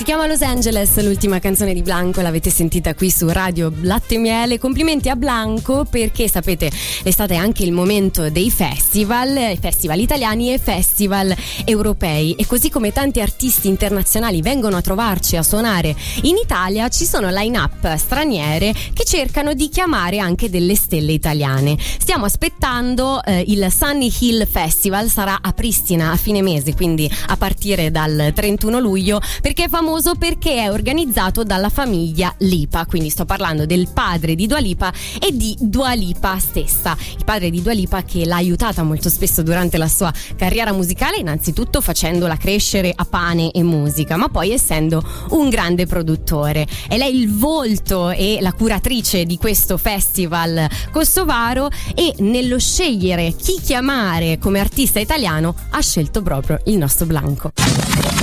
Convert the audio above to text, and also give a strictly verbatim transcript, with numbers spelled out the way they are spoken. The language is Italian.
chiama Los Angeles, l'ultima canzone di Blanco, l'avete sentita qui su Radio Latte e Miele. Complimenti a Blanco, perché sapete l'estate è anche il momento dei festival, festival italiani e festival europei, e così come tanti artisti internazionali vengono a trovarci a suonare in Italia, ci sono line-up straniere che cercano di chiamare anche delle stelle italiane. Stiamo aspettando eh, il Sunny Hill Festival, sarà a Pristina a fine mese, quindi a partire dal trentuno luglio, perché è famoso perché è organizzato dalla famiglia Lipa, quindi sto parlando del padre di Dua Lipa e di Dua Lipa stessa. Il padre di Dua Lipa che l'ha aiutata molto spesso durante la sua carriera musicale, innanzitutto facendola crescere a pane e musica, ma poi essendo un grande produttore. E lei il volto e la curatrice di questo festival kosovaro, e nello scegliere chi chiamare come artista italiano ha scelto proprio il nostro Blanco.